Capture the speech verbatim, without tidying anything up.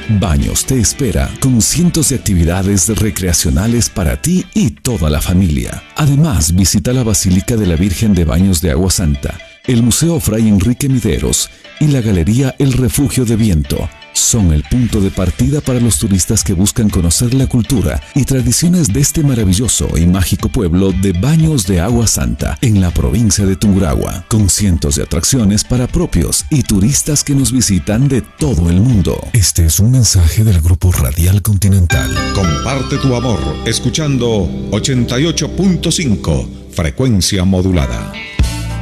Baños te espera con cientos de actividades recreacionales para ti y toda la familia. Además, visita la Basílica de la Virgen de Baños de Agua Santa, el Museo Fray Enrique Mideros y la Galería El Refugio de Viento. Son el punto de partida para los turistas que buscan conocer la cultura y tradiciones de este maravilloso y mágico pueblo de Baños de Agua Santa en la provincia de Tungurahua, con cientos de atracciones para propios y turistas que nos visitan de todo el mundo. Este es un mensaje del Grupo Radial Continental. Comparte tu amor escuchando ochenta y ocho punto cinco, frecuencia modulada.